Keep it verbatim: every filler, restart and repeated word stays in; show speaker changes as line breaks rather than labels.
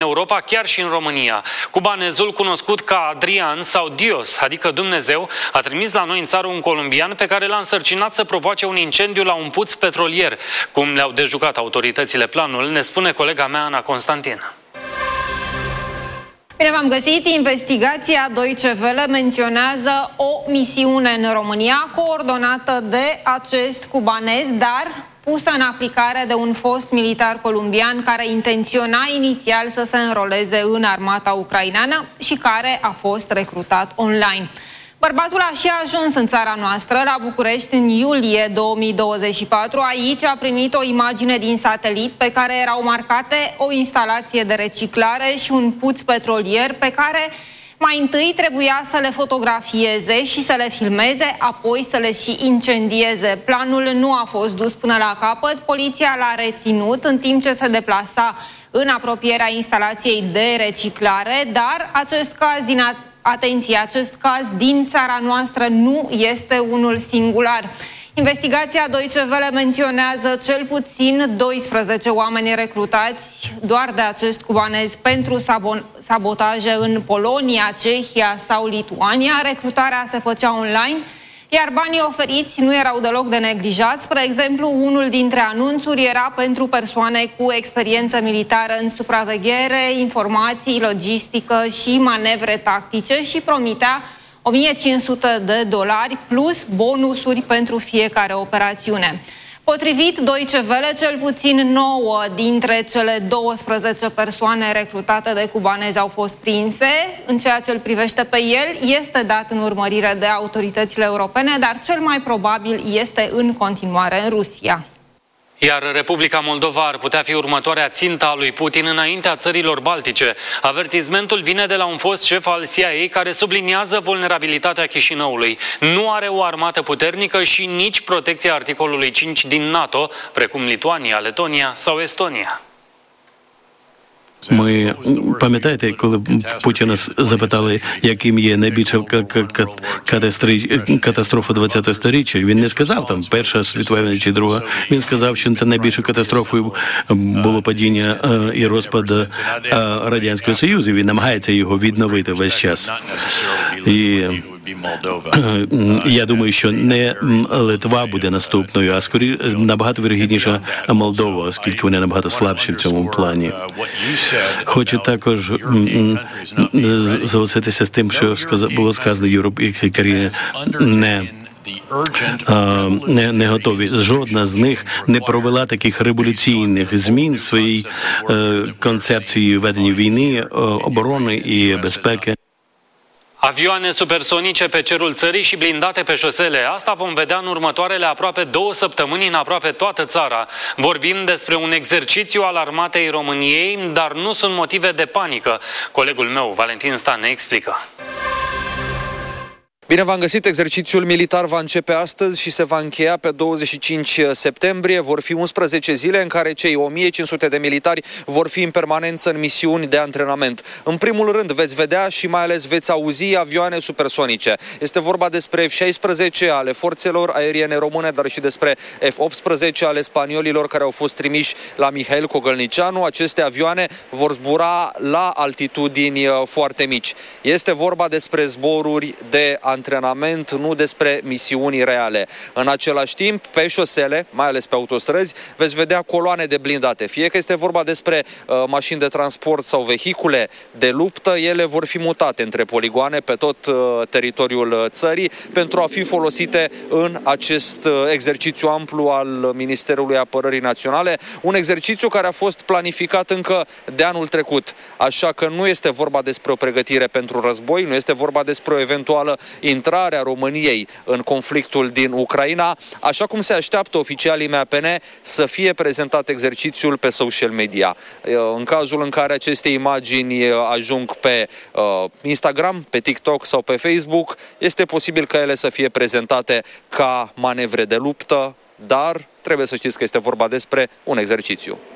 Europa, chiar și în România. Cubanezul, cunoscut ca Adrian sau Dios, adică Dumnezeu, a trimis la noi în țară un colombian pe care l-a însărcinat să provoace un incendiu la un puț petrolier. Cum le-au dejucat autoritățile planul, ne spune colega mea, Ana Constantin.
Bine v-am găsit! Investigația Deutsche Welle menționează o misiune în România coordonată de acest cubanez, dar pusă în aplicare de un fost militar colombian care intenționa inițial să se înroleze în armata ucraineană și care a fost recrutat online. Bărbatul a și ajuns în țara noastră, la București, în iulie două mii douăzeci și patru. Aici a primit o imagine din satelit pe care erau marcate o instalație de reciclare și un puț petrolier pe care mai întâi trebuia să le fotografieze și să le filmeze, apoi să le și incendieze. Planul nu a fost dus până la capăt, poliția l-a reținut în timp ce se deplasa în apropierea instalației de reciclare, dar acest caz din Atenție, acest caz din țara noastră nu este unul singular. Investigația Deutsche Welle menționează cel puțin doisprezece oameni recrutați doar de acest cubanez pentru sabotaje în Polonia, Cehia sau Lituania. Recrutarea se făcea online, iar banii oferiți nu erau deloc de neglijat. Spre exemplu, unul dintre anunțuri era pentru persoane cu experiență militară în supraveghere, informații, logistică și manevre tactice și promitea o mie cinci sute de dolari plus bonusuri pentru fiecare operațiune. Potrivit Deutsche Welle, cel puțin nouă dintre cele douăsprezece persoane recrutate de cubanezi au fost prinse. În ceea ce îl privește pe el, este dat în urmărire de autoritățile europene, dar cel mai probabil este în continuare în Rusia.
Iar Republica Moldova ar putea fi următoarea țintă a lui Putin înaintea țărilor baltice. Avertismentul vine de la un fost șef al C I A care subliniază vulnerabilitatea Chișinăului. Nu are o armată puternică și nici protecția articolului cinci din NATO, precum Lituania, Letonia sau Estonia.
Ми, пам'ятаєте, коли Путіна запитали, яким є найбільша катастрофа ХХ сторіччя, він не сказав там Перша світова війна чи Друга. Він сказав, що це найбільшою катастрофою було падіння і розпад Радянського Союзу. Він намагається його відновити весь час. І я думаю, що не Литва буде наступною, а скоріше набагато вірогідніше Молдова, оскільки вони набагато слабші в цьому плані. Хочу також залишитися з тим, що було сказано, європейські країни не Не, не готові. Жодна з них не провела таких революційних змін в своїй е, концепції ведення війни, оборони і безпеки.
Avioane supersonice pe cerul țării și blindate pe șosele. Asta vom vedea în următoarele aproape două săptămâni în aproape toată țara. Vorbim despre un exercițiu al armatei României, dar nu sunt motive de panică. Colegul meu, Valentin Stan, ne explică.
Bine v-am găsit! Exercițiul militar va începe astăzi și se va încheia pe douăzeci și cinci septembrie. Vor fi unsprezece zile în care cei o mie cinci sute de militari vor fi în permanență în misiuni de antrenament. În primul rând veți vedea și mai ales veți auzi avioane supersonice. Este vorba despre F șaisprezece ale forțelor aeriene române, dar și despre F optsprezece ale spaniolilor care au fost trimiși la Mihail Cogălnicianu. Aceste avioane vor zbura la altitudini foarte mici. Este vorba despre zboruri de antrenament. antrenament, nu despre misiuni reale. În același timp, pe șosele, mai ales pe autostrăzi, veți vedea coloane de blindate. Fie că este vorba despre uh, mașini de transport sau vehicule de luptă, ele vor fi mutate între poligoane pe tot uh, teritoriul țării pentru a fi folosite în acest uh, exercițiu amplu al Ministerului Apărării Naționale, un exercițiu care a fost planificat încă de anul trecut. Așa că nu este vorba despre o pregătire pentru război, nu este vorba despre o eventuală intrarea României în conflictul din Ucraina, așa cum se așteaptă oficialii M A P N să fie prezentat exercițiul pe social media. În cazul în care aceste imagini ajung pe Instagram, pe TikTok sau pe Facebook, este posibil ca ele să fie prezentate ca manevre de luptă, dar trebuie să știți că este vorba despre un exercițiu.